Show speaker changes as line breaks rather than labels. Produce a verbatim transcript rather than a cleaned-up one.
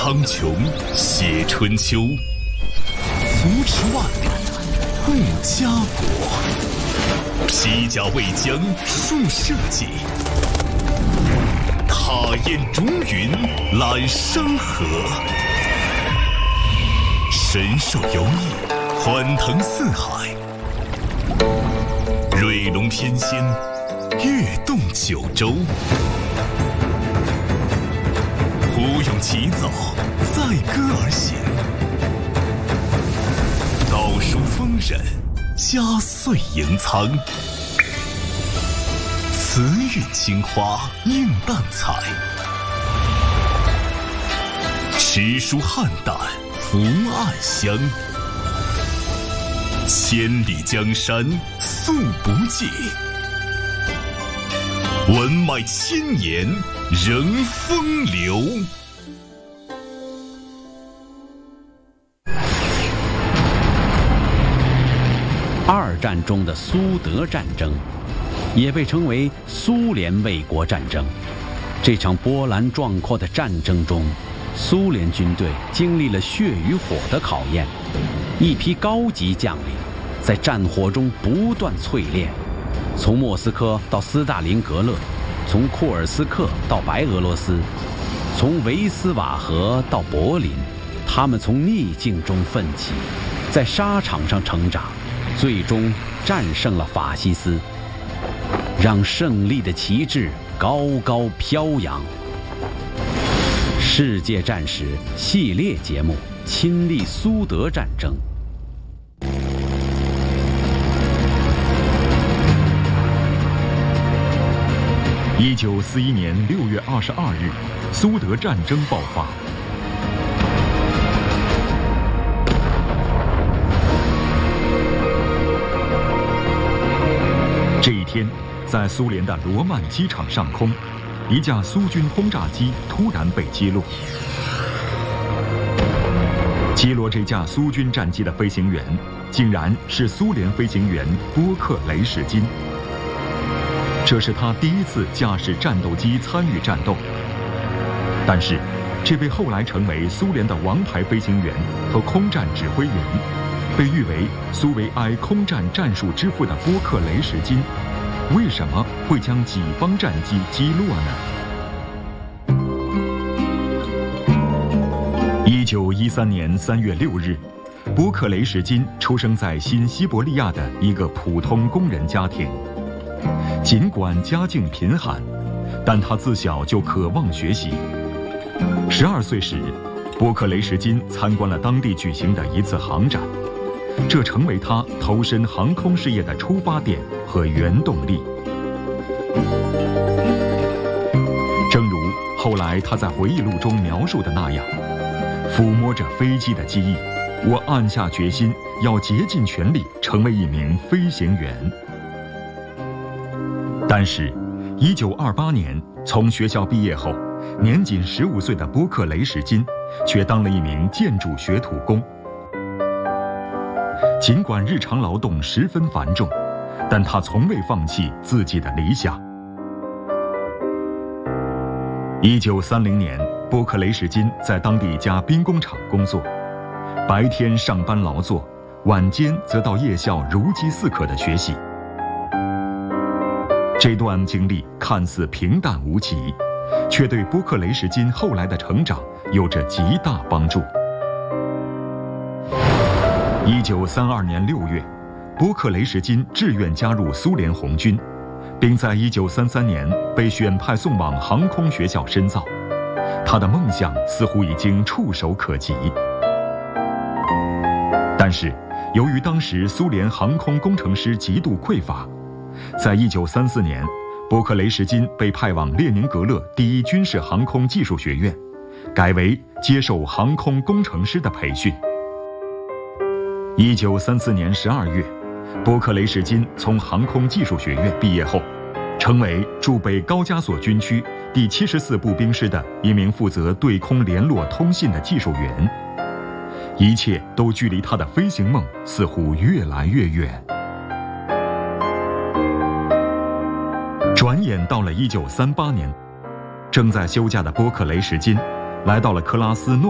苍穹，写春秋，扶持万里，护家国。披甲为将，戍社稷。踏烟逐云，揽山河。神兽游弋，欢腾四海。瑞龙翩跹，跃动九州。虎勇齐走，载歌而行。道书丰稔，佳岁迎苍。慈韵青花映淡彩，诗书汉旦福暗香。千里江山素不尽，文脉千年仍风流。
二战中的苏德战争也被称为苏联卫国战争。这场波澜壮阔的战争中，苏联军队经历了血与火的考验，一批高级将领在战火中不断淬炼，从莫斯科到斯大林格勒，从库尔斯克到白俄罗斯，从维斯瓦河到柏林，他们从逆境中奋起，在沙场上成长，最终战胜了法西斯，让胜利的旗帜高高飘扬。世界战史系列节目亲历苏德战争。
一九四一年六月二十二日，苏德战争爆发。这一天，在苏联的罗曼机场上空，一架苏军轰炸机突然被击落。击落这架苏军战机的飞行员，竟然是苏联飞行员波克雷什金。这是他第一次驾驶战斗机参与战斗。但是，这位后来成为苏联的王牌飞行员和空战指挥员，被誉为苏维埃空战战术之父的波克雷什金，为什么会将己方战机击落呢？一九一三年三月六日，波克雷什金出生在新西伯利亚的一个普通工人家庭。尽管家境贫寒，但他自小就渴望学习。十二岁时，波克雷什金参观了当地举行的一次航展，这成为他投身航空事业的出发点和原动力。正如后来他在回忆录中描述的那样，抚摸着飞机的机翼，我暗下决心要竭尽全力成为一名飞行员。但是，一九二八年从学校毕业后，年仅十五岁的波克雷什金却当了一名建筑学徒工。尽管日常劳动十分繁重，但他从未放弃自己的理想。一九三零年，波克雷什金在当地一家兵工厂工作，白天上班劳作，晚间则到夜校如饥似渴地学习。这段经历看似平淡无奇，却对波克雷什金后来的成长有着极大帮助。一九三二年六月，波克雷什金志愿加入苏联红军，并在一九三三年被选派送往航空学校深造。他的梦想似乎已经触手可及。但是，由于当时苏联航空工程师极度匮乏，在一九三四年，波克雷什金被派往列宁格勒第一军事航空技术学院，改为接受航空工程师的培训。一九三四年十二月，波克雷什金从航空技术学院毕业后，成为驻北高加索军区第七十四步兵师的一名负责对空联络通信的技术员。一切都距离他的飞行梦似乎越来越远。转眼到了一九三八年，正在休假的波克雷什金来到了克拉斯诺